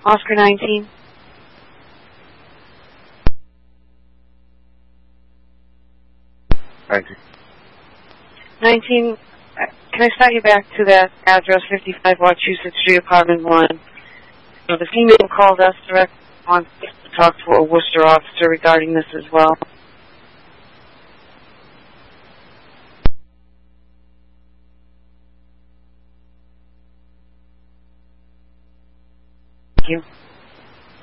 Oscar 19. Thank you. 19, can I start you back to that address, 55 Wachusett Street, apartment 1? So the female called us directly, wants to talk to a Worcester officer regarding this as well. Thank you.